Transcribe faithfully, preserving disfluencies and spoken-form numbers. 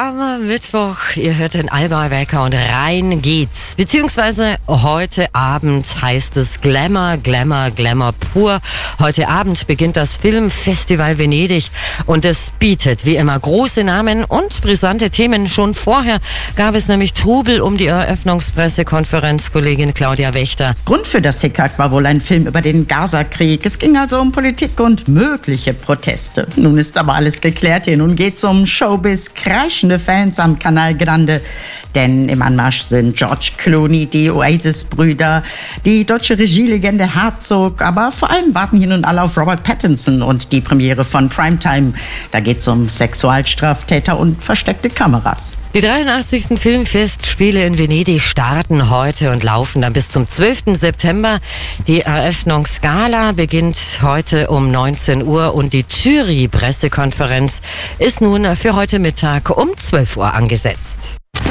am Mittwoch. Ihr hört den Allgäu-Wecker und rein geht's. Beziehungsweise heute Abend heißt es Glamour, Glamour, Glamour pur. Heute Abend beginnt das Filmfestival Venedig und es bietet wie immer große Namen und brisante Themen. Schon vorher gab es nämlich Trubel um die Eröffnungspressekonferenz. Kollegin Claudia Wächter. Grund für das Hickhack war wohl ein Film über den Gaza-Krieg. Es ging also um Politik und mögliche Proteste. Nun ist aber alles geklärt hier. Nun geht's um Showbiz, kreischende Fans am Canal Grande. Denn im Anmarsch sind George Clooney, die Oasis-Brüder, die deutsche Regielegende Herzog, aber vor allem warten hier nun alle auf Robert Pattinson und die Premiere von Primetime. Da geht's um Sexualstraftäter und versteckte Kameras. Die dreiundachtzigsten Filmfestspiele in Venedig starten heute und laufen dann bis zum zwölften September. Die Eröffnungsgala beginnt heute um neunzehn Uhr und die Jury-Pressekonferenz ist nun für heute Mittag um zwölf Uhr angesetzt.